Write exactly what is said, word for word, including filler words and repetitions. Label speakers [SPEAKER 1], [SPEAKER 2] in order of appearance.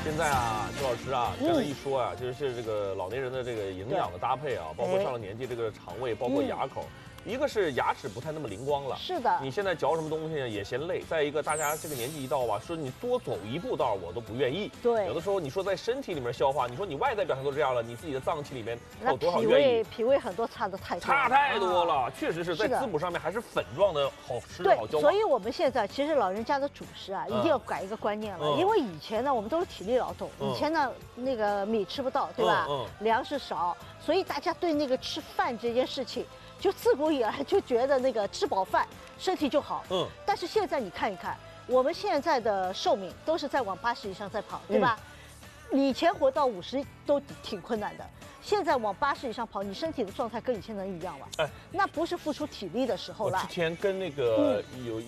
[SPEAKER 1] 现在啊，周老师啊，刚才一说啊，就是这个老年人的这个营养的搭配啊，包括上了年纪这个肠胃，包括牙口。一个是牙齿不太那么灵光了，
[SPEAKER 2] 是的。
[SPEAKER 1] 你现在嚼什么东西呢也嫌累。再一个，大家这个年纪一到吧，说你多走一步道我都不愿意。
[SPEAKER 2] 对。
[SPEAKER 1] 有的时候你说在身体里面消化，你说你外在表现都这样了，你自己的脏器里面还有多少
[SPEAKER 2] 愿意？脾胃脾胃很多差的太多。
[SPEAKER 1] 差太多了，确实是在滋补上面还是粉状的好吃好消化。
[SPEAKER 2] 所以我们现在其实老人家的主食啊，一定要改一个观念了，因为以前呢我们都是体力劳动，以前呢那个米吃不到，对吧？粮食少，所以大家对那个吃饭这件事情。就自古以来就觉得那个吃饱饭身体就好，嗯，但是现在你看一看，我们现在的寿命都是在往八十以上在跑，对吧？嗯、以前活到五十都挺困难的，现在往八十以上跑，你身体的状态跟以前能一样吗？哎，那不是付出体力的时候了。
[SPEAKER 1] 我之前跟那个有。